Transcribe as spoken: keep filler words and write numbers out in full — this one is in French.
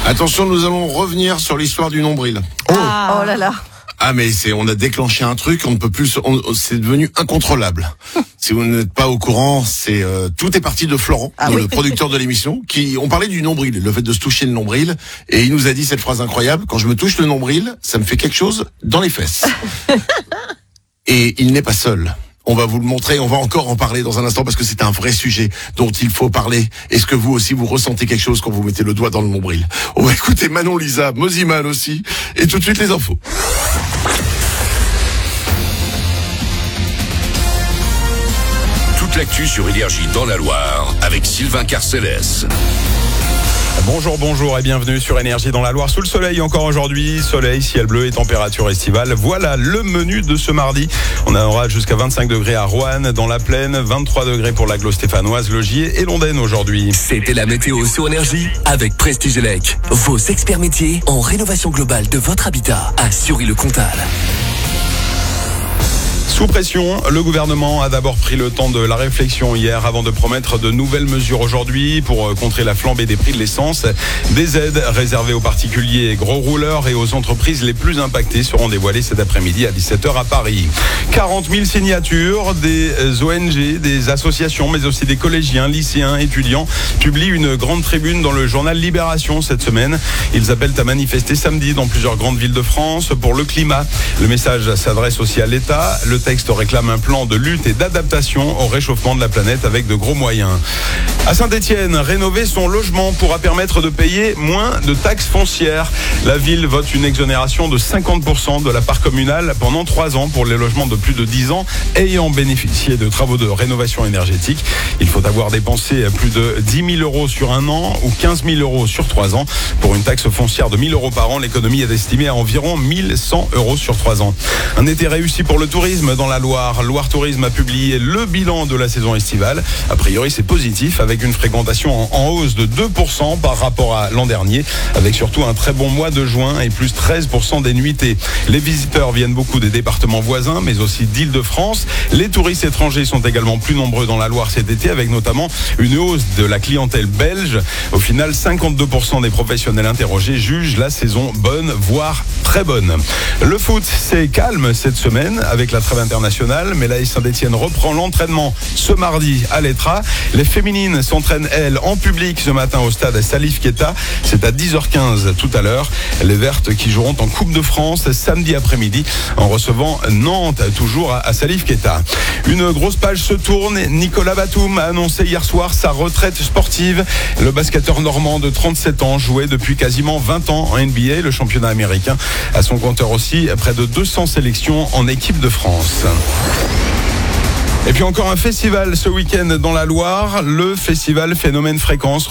Attention, nous allons revenir sur l'histoire du nombril. Oh, oh là là. Ah mais c'est, on a déclenché un truc, on ne peut plus, on, c'est devenu incontrôlable. Si vous n'êtes pas au courant, c'est euh, tout est parti de Florent, ah oui. le producteur de l'émission, qui on parlait du nombril, le fait de se toucher le nombril, et il nous a dit cette phrase incroyable: quand je me touche le nombril, ça me fait quelque chose dans les fesses. Et il n'est pas seul. On va vous le montrer, on va encore en parler dans un instant parce que c'est un vrai sujet dont il faut parler. Est-ce que vous aussi vous ressentez quelque chose quand vous mettez le doigt dans le nombril? On va écouter Manon Lisa, Moziman aussi, et tout de suite les infos. Toute l'actu sur Énergie dans la Loire avec Sylvain Carcellès. Bonjour, bonjour et bienvenue sur Énergie dans la Loire. Sous le soleil encore aujourd'hui, soleil, ciel bleu et température estivale. Voilà le menu de ce mardi. On aura jusqu'à vingt-cinq degrés à Roanne, dans la Plaine, vingt-trois degrés pour l'Aglo stéphanoise, Logier et Londaine aujourd'hui. C'était la météo sur Énergie avec Prestige Elec. Vos experts métiers en rénovation globale de votre habitat à Sury-le-Comtal. Sous pression, le gouvernement a d'abord pris le temps de la réflexion hier avant de promettre de nouvelles mesures aujourd'hui pour contrer la flambée des prix de l'essence. Des aides réservées aux particuliers et gros rouleurs et aux entreprises les plus impactées seront dévoilées cet après-midi à dix-sept heures à Paris. quarante mille signatures, des O N G, des associations, mais aussi des collégiens, lycéens, étudiants publient une grande tribune dans le journal Libération cette semaine. Ils appellent à manifester samedi dans plusieurs grandes villes de France pour le climat. Le message s'adresse aussi à l'État. Le Le texte réclame un plan de lutte et d'adaptation au réchauffement de la planète avec de gros moyens. À Saint-Étienne, rénover son logement pourra permettre de payer moins de taxes foncières. La ville vote une exonération de cinquante pour cent de la part communale pendant trois ans pour les logements de plus de dix ans ayant bénéficié de travaux de rénovation énergétique. Il faut avoir dépensé plus de dix mille euros sur un an ou quinze mille euros sur trois ans. Pour une taxe foncière de mille euros par an, l'économie est estimée à environ mille cent euros sur trois ans. Un été réussi pour le tourisme dans la Loire. Loire Tourisme a publié le bilan de la saison estivale. A priori, c'est positif avec une fréquentation en hausse de deux pour cent par rapport à l'an dernier, avec surtout un très bon mois de juin et plus treize pour cent des nuitées. Les visiteurs viennent beaucoup des départements voisins, mais aussi d'Île-de-France. Les touristes étrangers sont également plus nombreux dans la Loire cet été, avec notamment une hausse de la clientèle belge. Au final, cinquante-deux pour cent des professionnels interrogés jugent la saison bonne, voire très bonne. Le foot, c'est calme cette semaine avec la trêve internationale, mais l'A S Saint-Etienne reprend l'entraînement ce mardi à l'Etra. Les féminines s'entraînent, elles, en public ce matin au stade Salif Keita. C'est à dix heures quinze tout à l'heure. Les Vertes qui joueront en Coupe de France samedi après-midi en recevant Nantes, toujours à Salif Keita. Une grosse page se tourne. Nicolas Batum a annoncé hier soir sa retraite sportive. Le basketteur normand de trente-sept ans jouait depuis quasiment vingt ans en N B A, le championnat américain. À son compteur aussi, près de deux cents sélections en équipe de France. Et puis encore un festival ce week-end dans la Loire, le festival Phénomène Fréquence.